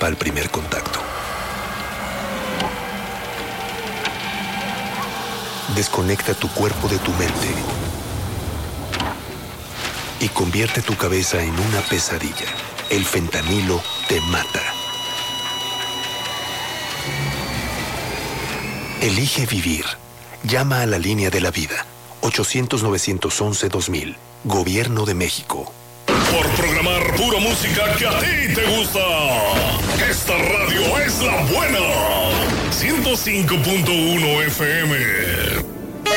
escapa al primer contacto. Desconecta tu cuerpo de tu mente y convierte tu cabeza en una pesadilla. El fentanilo te mata. Elige vivir. Llama a la línea de la vida. 800-911-2000. Gobierno de México. Por programar pura música que a ti te gusta. Esta radio es la buena. 105.1 FM.